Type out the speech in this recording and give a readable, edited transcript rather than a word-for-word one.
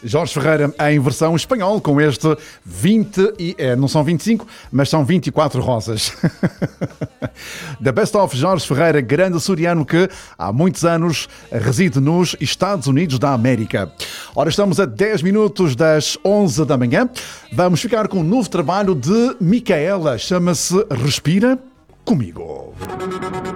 Jorge Ferreira em versão espanhol com este 20 e não são 25, mas são 24 rosas. The Best of Jorge Ferreira, grande açoriano que há muitos anos reside nos Estados Unidos da América. Ora, estamos a 10 minutos das 11 da manhã. Vamos ficar com um novo trabalho de Micaela, chama-se Respira Comigo.